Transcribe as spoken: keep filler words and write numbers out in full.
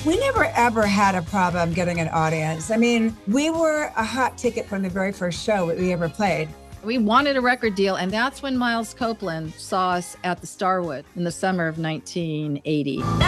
We never ever had a problem getting an audience. I mean, we were a hot ticket from the very first show that we ever played. We wanted a record deal, and that's when Miles Copeland saw us at the Starwood in the summer of nineteen eighty.